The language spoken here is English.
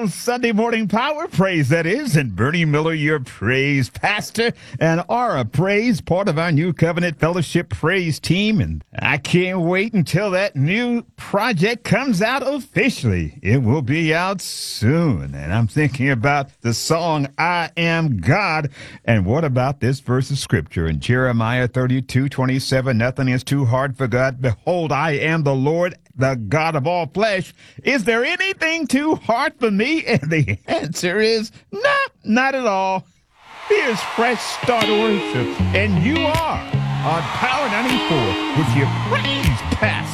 on Sunday Morning Power Praise, that is, and Bernie Miller, your praise pastor, and Aura Praise, part of our New Covenant Fellowship praise team. And I can't wait until that new project comes out officially. It will be out soon. And I'm thinking about the song, I Am God. And what about this verse of scripture in Jeremiah 32:27? Nothing is too hard for God. Behold, I am the Lord, the God of all flesh. Is there anything too hard for me? And the answer is no, not at all. Here's Fresh Start Worship, and you are on Power 94 with your praise pastor.